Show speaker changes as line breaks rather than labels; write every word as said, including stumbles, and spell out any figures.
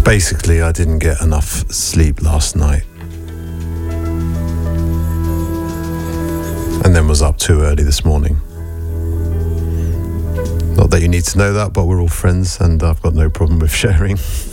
Basically, I didn't get enough sleep last night. And then was up too early this morning. Not that you need to know that, but we're all friends and I've got no problem with sharing.